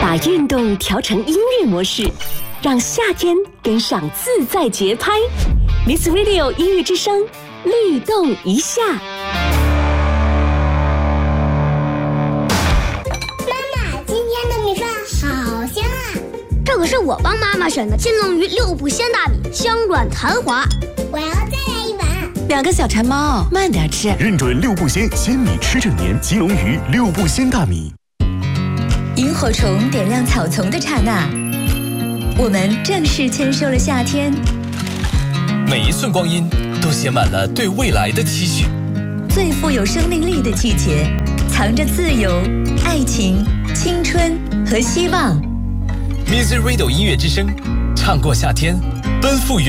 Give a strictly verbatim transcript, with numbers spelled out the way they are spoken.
把运动调成音乐模式，让夏天跟上自在节拍。Miss Radio 音乐之声，律动一下。 妈妈，今天的米饭好香啊！ 这可是我帮妈妈选的金龙鱼六步鲜大米，香软弹滑。 我要再来一碗。 两个小馋猫，慢点吃。 认准六步鲜，鲜米吃整年。金龙鱼六步鲜大米。 萤火虫点亮草丛的刹那，我们正式签收了夏天。 每一寸光阴都写满了对未来的期许。 最富有生命力的季节，藏着自由、爱情、青春和希望。 Music Radio 音乐之声，唱过夏天，奔赴远。